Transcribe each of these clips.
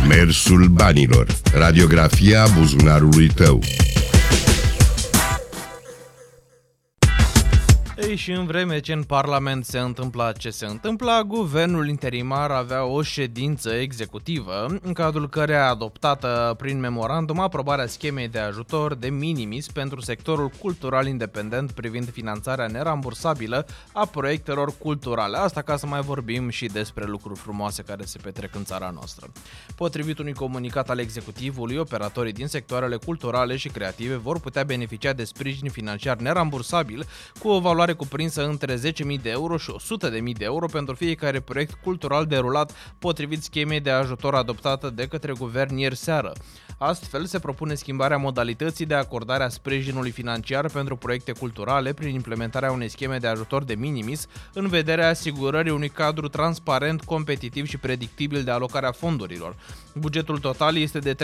Mersul banilor. Radiografia buzunarului tău. Ei, și în vreme ce în Parlament se întâmpla ce se întâmpla, guvernul interimar avea o ședință executivă, în cadrul căreia a adoptată prin memorandum aprobarea schemei de ajutor de minimis pentru sectorul cultural independent privind finanțarea nerambursabilă a proiectelor culturale. Asta ca să mai vorbim și despre lucruri frumoase care se petrec în țara noastră. Potrivit unui comunicat al executivului, operatorii din sectoarele culturale și creative vor putea beneficia de sprijin financiar nerambursabil cu o valoare cuprinsă între 10.000 de euro și 100.000 de euro pentru fiecare proiect cultural derulat potrivit schemei de ajutor adoptată de către guvern ieri seară. Astfel, se propune schimbarea modalității de acordare a sprijinului financiar pentru proiecte culturale prin implementarea unei scheme de ajutor de minimis în vederea asigurării unui cadru transparent, competitiv și predictibil de alocarea fondurilor. Bugetul total este de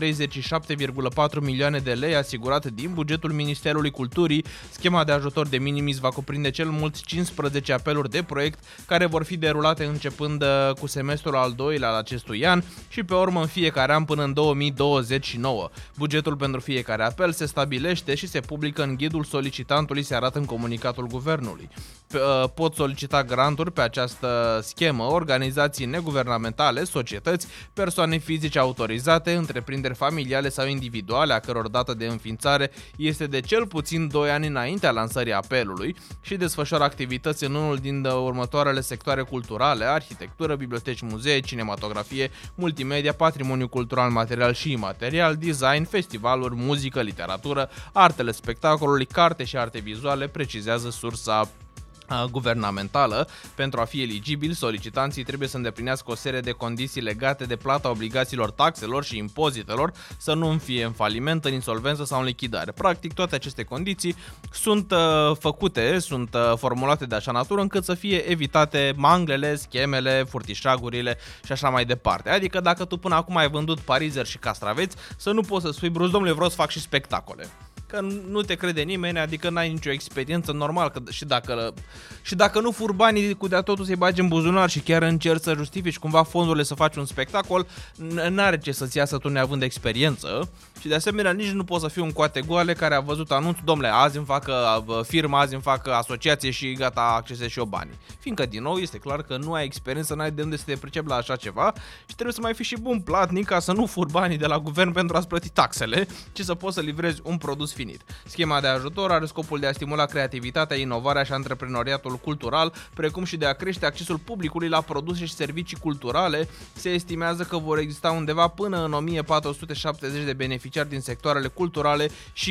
37,4 milioane de lei asigurat din bugetul Ministerului Culturii. Schema de ajutor de minimis va cuprinde cel mult 15 apeluri de proiect care vor fi derulate începând cu semestrul al doilea al acestui an și pe urmă în fiecare an până în 2029. Bugetul pentru fiecare apel se stabilește și se publică în ghidul solicitantului, se arată în comunicatul guvernului. Pot solicita granturi pe această schemă organizații neguvernamentale, societăți, persoane fizice autorizate, întreprinderi familiale sau individuale a căror dată de înființare este de cel puțin 2 ani înaintea lansării apelului și desfășoară activități în unul din următoarele sectoare culturale: arhitectură, biblioteci, muzee, cinematografie, multimedia, patrimoniu cultural material și imaterial, design, festivaluri, muzică, literatură, artele spectacolului, carte și arte vizuale, precizează sursa guvernamentală. Pentru a fi eligibili, solicitanții trebuie să îndeplinească o serie de condiții legate de plata obligațiilor, taxelor și impozitelor, să nu fie în faliment, în insolvență sau în lichidare. Practic, toate aceste condiții sunt sunt formulate de așa natură încât să fie evitate manglele, schemele, furtișagurile și așa mai departe. Adică dacă tu până acum ai vândut parizeri și castraveți, să nu poți să spui brusc: domnule, vreau să fac și spectacole. Că nu te crede nimeni, adică n-ai nicio experiență, normal, că și dacă nu furi banii cu de-a totul să-i bagi în buzunar și chiar încerci să justifici cumva fondurile să faci un spectacol, n-are ce să-ți iasă tu neavând experiență. Și de asemenea nici nu poți să fii un coate goale care a văzut anunț: domnule, azi îmi fac firmă, azi îmi fac asociație și gata, accesez și eu banii. Fiindcă, din nou, este clar că nu ai experiență, n-ai de unde să te pricepi la așa ceva și trebuie să mai fii și bun platnic ca să nu furi banii de la guvern pentru a-ți plăti taxele, ci să poți să livrezi un produs finit. Schema de ajutor are scopul de a stimula creativitatea, inovarea și antreprenoriatul cultural, precum și de a crește accesul publicului la produse și servicii culturale. Se estimează că vor exista undeva până în 1470 de beneficiari din sectoarele culturale și